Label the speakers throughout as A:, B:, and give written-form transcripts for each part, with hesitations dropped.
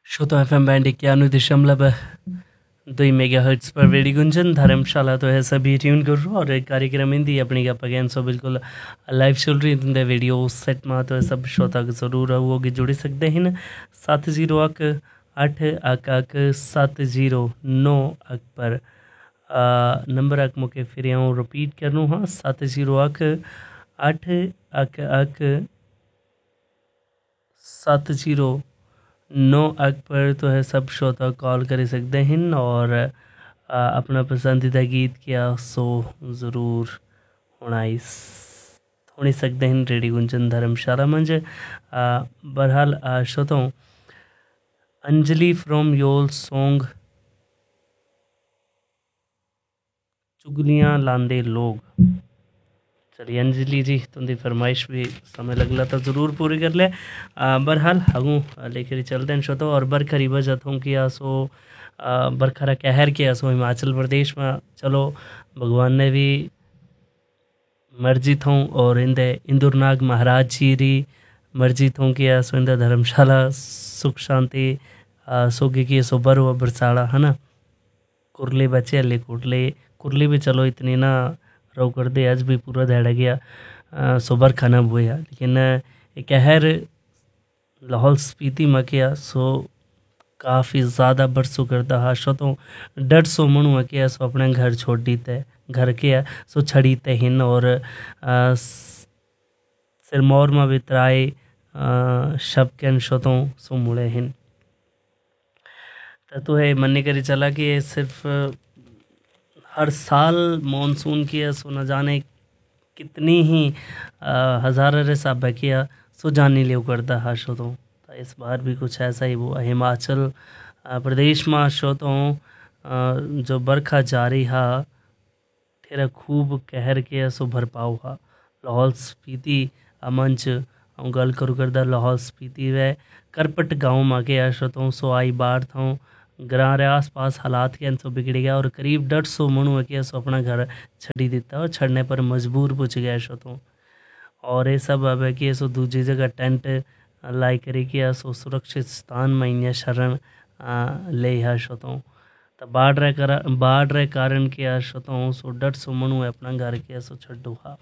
A: श्रोता FM band 91.2 megahertz पर radio Gunjan धर्मशाला तो है सभी ट्यून कर रो और कार्यक्रम हिंदी अपनी गप अगेन सो बिल्कुल लाइव चल रही तुंदे वीडियो सेट में तो सब श्रोता जरूर होगी जुड़ी सकते हैं 7018 पर नंबर अक मुके फिर आऊँ रिपीट करूँ हाँ 7018 पर तो है सब श्रोता कॉल कर सकते हैं और अपना पसंदीदा गीत क्या सो ज़रूर होनी सकते हैं रेडियो गुंजन धर्मशाला मंज बहरहाल श्रोताओं अंजलि फ्रॉम योर सॉन्ग चुगलियाँ लांदे लोग। चलिए अंजलि जी तुंदी फरमाइश भी समय लगला तो ज़रूर पूरी कर ले। बहरहाल हूँ लेकर चलते हैं श्रोता और बरखरी वजह हूँ कि आसो बरखरा कहर के आसो हिमाचल प्रदेश में चलो भगवान ने भी मर्जी थों और इंदे इंदुरनाग महाराज जी री मर्जी थों कि आसो इंदा धर्मशाला सुख शांति सोगे कि सो बर व बरसाड़ा है ना कुरले बचे अल्ले कुरले भी चलो इतनी ना रो कर दे आज भी पूरा दहड़ गया सोबर खाना बोया लेकिन एक कहर लाहौल स्पीति में किया सो काफ़ी ज़्यादा बरसों करता हाशो तो 150 मनु किया सो अपने घर छोड़ दीते घर के सो छड़ीते हिन और सिरमौर में भी त्राए शब के अंशों सो मुड़े हिन तो है मन्ने करी चला कि सिर्फ हर साल मॉनसून की सो न जाने कितनी ही हज़ार हिसाब किया सो जाने लियो करता हाशो तो इस बार भी कुछ ऐसा ही वो हिमाचल प्रदेश में शो तो जो बरखा जारी हा ठेरा खूब कहर के सो भर पाओ हा लाहौल स्पीति मंच गल करूँ करदा लाहौल स्पीति वे करपट गाँव में के शो तो सो आई बाढ़ था ग्रां रे आस पास हालात के सो बिगड़ गया और करीब 150 मनु के सो अपना घर छड़ी देता और छड़ने पर मजबूर पूछ गया शो तो और ये सब अब है कि सो दूसरी जगह टेंट लाई करे कि सो सुरक्षित स्थान में शरण ले हा शोतों तो बाढ़ रे कारण के शोतों सो 150 मनु अपना घर के सो छड्डू हा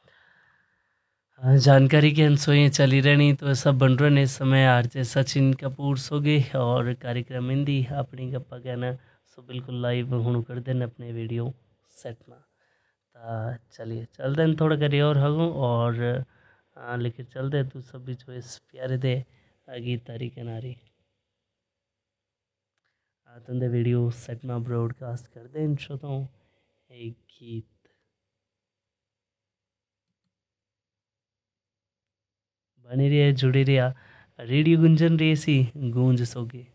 A: जानकारी के अंसो ये चली रहनी तो सब बन रहे इस समय आरजे सचिन कपूर सोगे और कार्यक्रम हिंदी अपनी गप्पा कहना सो बिल्कुल लाइव हूँ कर देना अपने वीडियो सेट में चलिए चलते हैं थोड़ा करिए और हूँ और लेकिन चलते तू सब भी चॉइस प्यारे दे गीत तारी के नारी तुंदे वीडियो सेट में ब्रॉडकास्ट कर दे इन श्रोताओं एक गीत बनी रही जुड़ी रहा रेडियो गुंजन रेसी गूंज सोगे।